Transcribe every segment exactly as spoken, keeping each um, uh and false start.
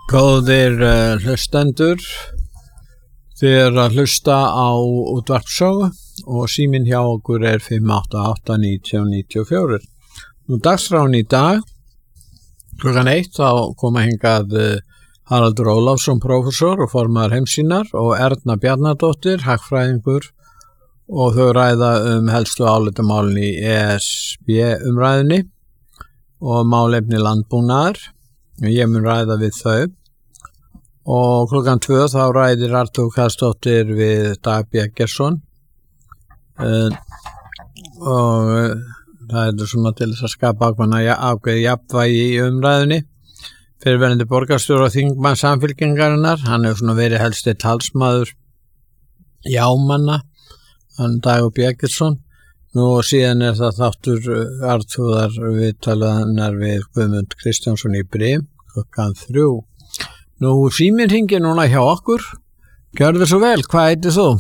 Góðir uh, hlustendur, þið eru að hlusta á útvarpssögu og síminn hjá okkur er fimm átta átta níutíu níutíu og fjögur. Nú dagskráin í dag, klukkan eitt, þá koma hingað uh, Haraldur Ólafsson, prófessor og formaður Heimssýnar, og Erna Bjarnadóttir, hagfræðingur, og þau ræða um helstu álitamálin í E S B umræðunni og málefni landbúnaðar. Ég mun ræða við þau. Og klukkan tvö þá ræðir Artur Karlsdóttir við Dag Bjeggersson uh, og uh, það er svona til þess að skapa ákveðna ákveði jafnvægi í umræðunni. Fyrrverandi borgarstjóri og þingmann Samfylkingarinnar, hann hefur svona verið helsti talsmaður jámanna, hann Dagur Bjeggersson. Nú og síðan er það þáttur Artúðar viðtalaðnar við Guðmund Kristjánsson í Brim klukkan þrjú. Nú síminn hringir núna hjá okkur. Gjörðu svo vel, hvað heitir þú?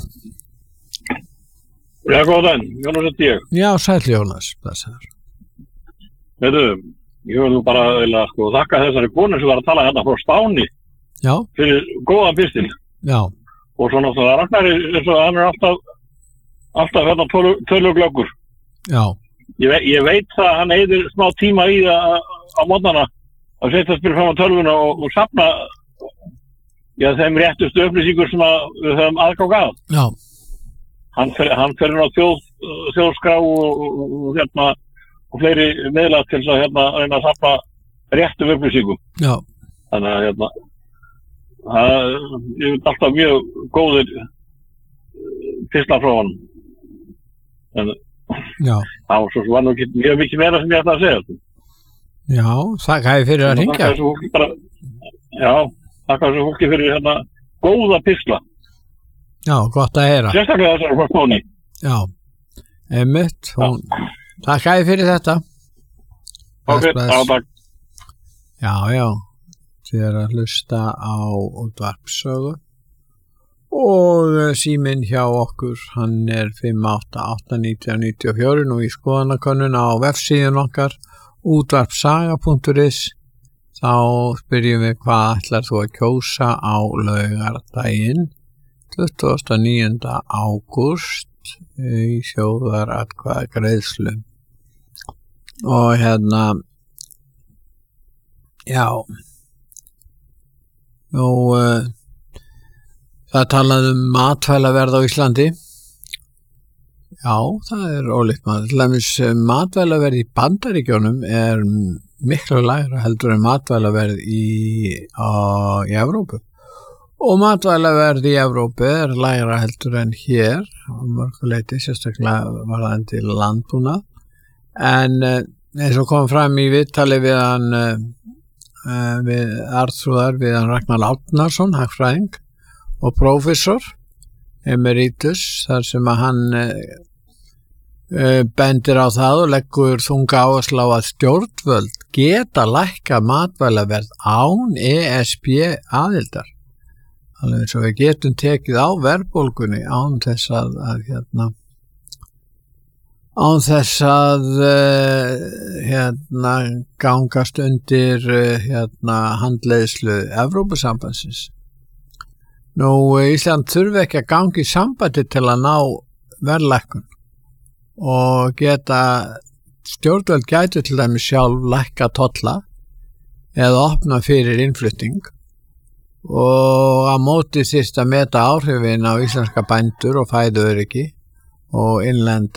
Já, góðan, Jónas heiti ég. Já, sæll Jónas, blessaður. Veitu, ég vil nú bara vilja sko þakka þessari konu sem var að tala hérna frá Spáni. Já. Fyrir góðan pistil. Já. Og svo náttúrulega Ragnari, eins og hann er alltaf alltaf hérna tölu, töluglöggur. Já. Ég, ve ég veit það að hann eyðir smá tíma í það á mótnana að setja spil fram á tölvuna og, og safna já, þeim réttustu upplýsingur sem að við höfum aðgang að. Já. Hann fer, hann fer inn á þjóð, þjóðskrá og, og, og hérna og fleiri miðla til að hérna reyna að safna réttum upplýsingum. Já. Þannig að hérna það ég veit alltaf mjög góðir pistlar frá hann. En já. Það var svo var nú ekki mjög mikið meira sem ég ætla að segja. Já, þakka þér fyrir að hringja. Bara, já, þakka þessu fólki fyrir hérna góða pistla. Já, gott að heyra. Sérstaklega þessari frá Spáni. Já, einmitt. Hún... Þakka þér fyrir þetta. Ok, já, takk. Já, já, þið eru að hlusta á útvarpssögu. Og síminn hjá okkur, hann er fimm átta átta níutíu níutíu og fjögur og í skoðanakönnun á vefsíðun okkar útvarpssaga punktur is. Þá spyrjum við hvað ætlar þú að kjósa á laugardaginn tuttugasta og níunda ágúst í þjóðaratkvæðagreiðslu. Og hérna já nú uh, það talaði um matvælaverð á Íslandi. Já, það er ólíkt maður. Til dæmis matvælaverð í Bandaríkjunum er miklu lægra heldur en matvælaverð í, á, í Evrópu. Og matvælaverð í Evrópu er lægra heldur en hér, á mörgu leyti, sérstaklega varðandi landbúnað. En eins og kom fram í viðtali við hann, við Artrúðar, við hann Ragnar Árnason, hagfræðing, og prófessor emeritus, þar sem að hann uh, bendir á það og leggur þunga áherslu á að stjórnvöld geta lækka matvælaverð án E S B aðildar. Alveg eins og við getum tekið á verðbólgunni án þess að, að hérna án þess að uh, hérna gangast undir uh, hérna handleiðslu Evrópusambandsins. Nú, Ísland þurfi ekki að gangi í sambandi til að ná verðlækkun og geta stjórnvöld gætu til dæmis sjálf lækka tolla eða opna fyrir innflutning og á móti þyrfti að meta áhrifin á íslenska bændur og fæðuöryggi og innlenda